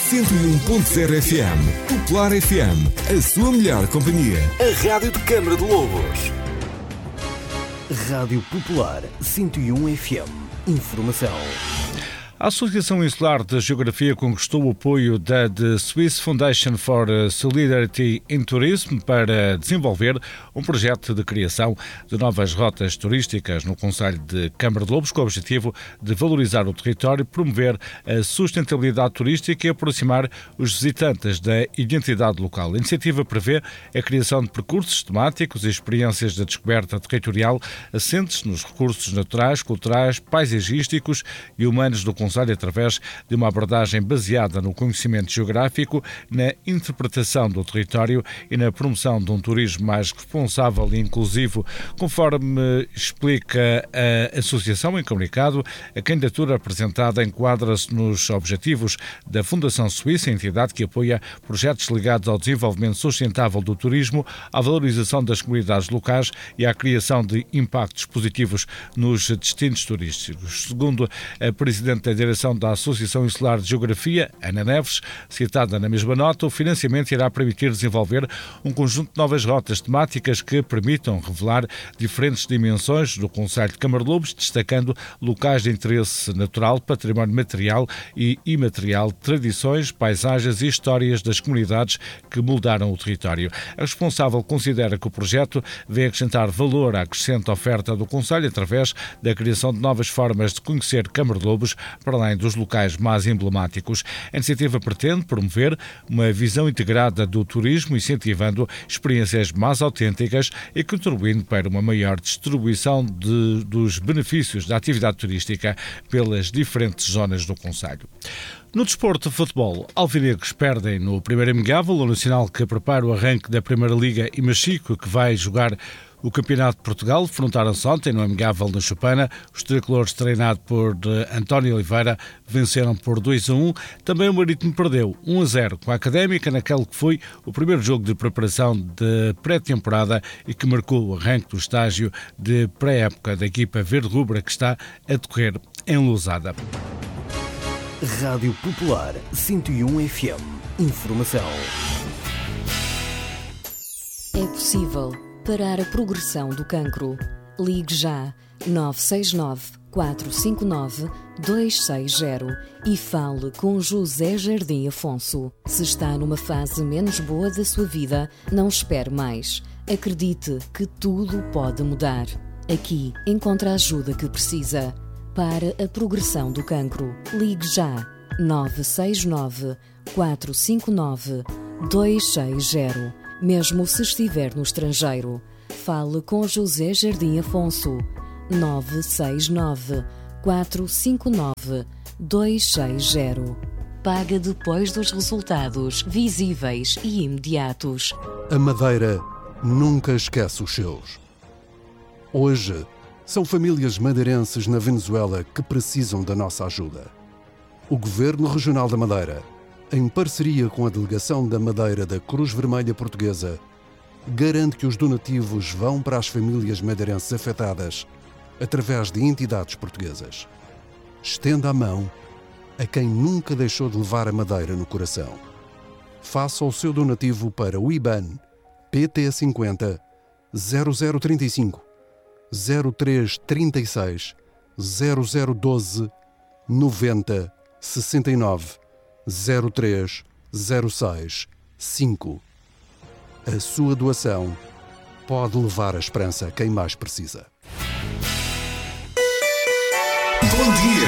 101.0 FM. Popular FM. A sua melhor companhia. A Rádio de Câmara de Lobos. Rádio Popular 101 FM. Informação. A Associação Insular de Geografia conquistou o apoio da The Swiss Foundation for Solidarity in Tourism para desenvolver um projeto de criação de novas rotas turísticas no concelho de Câmara de Lobos, com o objetivo de valorizar o território, promover a sustentabilidade turística e aproximar os visitantes da identidade local. A iniciativa prevê a criação de percursos temáticos e experiências de descoberta territorial assentes nos recursos naturais, culturais, paisagísticos e humanos do concelho, através de uma abordagem baseada no conhecimento geográfico, na interpretação do território e na promoção de um turismo mais responsável e inclusivo. Conforme explica a Associação em comunicado, a candidatura apresentada enquadra-se nos objetivos da Fundação Suíça, entidade que apoia projetos ligados ao desenvolvimento sustentável do turismo, à valorização das comunidades locais e à criação de impactos positivos nos destinos turísticos. Segundo a Presidente da Direção da Associação Insular de Geografia, Ana Neves, citada na mesma nota, o financiamento irá permitir desenvolver um conjunto de novas rotas temáticas que permitam revelar diferentes dimensões do concelho de Câmara de Lobos, destacando locais de interesse natural, património material e imaterial, tradições, paisagens e histórias das comunidades que moldaram o território. A responsável considera que o projeto vem acrescentar valor à crescente oferta do concelho através da criação de novas formas de conhecer Câmara de Lobos, para além dos locais mais emblemáticos. A iniciativa pretende promover uma visão integrada do turismo, incentivando experiências mais autênticas e contribuindo para uma maior distribuição dos benefícios da atividade turística pelas diferentes zonas do concelho. No desporto de futebol, alvinegros perdem no primeiro amigável. O Nacional, que prepara o arranque da Primeira Liga, e Machico, que vai jogar o Campeonato de Portugal, defrontaram-se ontem no amigável na Chupana. Os tricolores, treinados por António Oliveira, venceram por 2-1. Também o Marítimo perdeu 1-0 com a Académica, naquele que foi o primeiro jogo de preparação de pré-temporada e que marcou o arranque do estágio de pré-época da equipa verde-rubra, que está a decorrer em Lousada. Rádio Popular 101 FM. Informação. É possível parar a progressão do cancro. Ligue já 969 459 260 e fale com José Jardim Afonso. Se está numa fase menos boa da sua vida, não espere mais. Acredite que tudo pode mudar. Aqui encontra a ajuda que precisa. Para a progressão do cancro, ligue já 969 459 260. Mesmo se estiver no estrangeiro, fale com José Jardim Afonso. 969 459 260. Paga depois dos resultados visíveis e imediatos. A Madeira nunca esquece os seus. Hoje, são famílias madeirenses na Venezuela que precisam da nossa ajuda. O Governo Regional da Madeira, em parceria com a Delegação da Madeira da Cruz Vermelha Portuguesa, garante que os donativos vão para as famílias madeirenses afetadas através de entidades portuguesas. Estenda a mão a quem nunca deixou de levar a Madeira no coração. Faça o seu donativo para o IBAN PT 50 0035 0336 0012 90 69 03 06 5. A sua doação pode levar a esperança a quem mais precisa. Bom dia!